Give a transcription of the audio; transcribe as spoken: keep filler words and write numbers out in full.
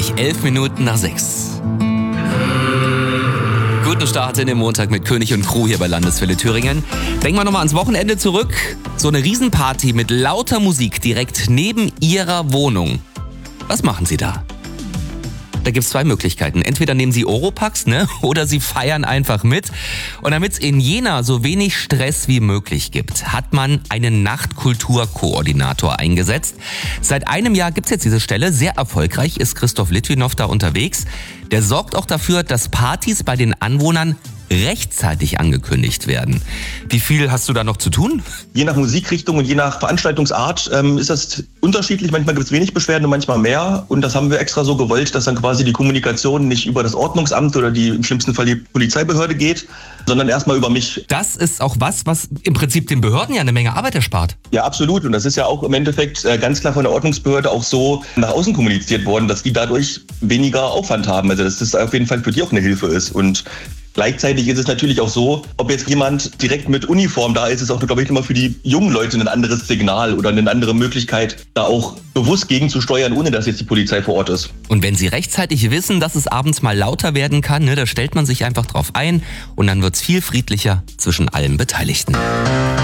fünfunddreißig, elf Minuten nach sechs. Guten Start in den Montag mit König und Crew hier bei Landeswelle Thüringen. Denken wir nochmal ans Wochenende zurück. So eine Riesenparty mit lauter Musik direkt neben Ihrer Wohnung. Was machen Sie da? Da gibt's zwei Möglichkeiten. Entweder nehmen Sie Oropax, ne, oder Sie feiern einfach mit. Und damit es in Jena so wenig Stress wie möglich gibt, hat man einen Nachtkulturkoordinator eingesetzt. Seit einem Jahr gibt's jetzt diese Stelle. Sehr erfolgreich ist Christoph Litwinow da unterwegs. Der sorgt auch dafür, dass Partys bei den Anwohnern rechtzeitig angekündigt werden. Wie viel hast du da noch zu tun? Je nach Musikrichtung und je nach Veranstaltungsart ähm, ist das unterschiedlich. Manchmal gibt es wenig Beschwerden und manchmal mehr. Und das haben wir extra so gewollt, dass dann quasi die Kommunikation nicht über das Ordnungsamt oder die im schlimmsten Fall die Polizeibehörde geht, sondern erstmal über mich. Das ist auch was, was im Prinzip den Behörden ja eine Menge Arbeit erspart. Ja, absolut. Und das ist ja auch im Endeffekt äh, ganz klar von der Ordnungsbehörde auch so nach außen kommuniziert worden, dass die dadurch weniger Aufwand haben. Also dass das auf jeden Fall für die auch eine Hilfe ist. Und gleichzeitig ist es natürlich auch so, ob jetzt jemand direkt mit Uniform da ist, ist auch, glaube ich, immer für die jungen Leute ein anderes Signal oder eine andere Möglichkeit, da auch bewusst gegenzusteuern, ohne dass jetzt die Polizei vor Ort ist. Und wenn Sie rechtzeitig wissen, dass es abends mal lauter werden kann, ne, da stellt man sich einfach drauf ein und dann wird's viel friedlicher zwischen allen Beteiligten.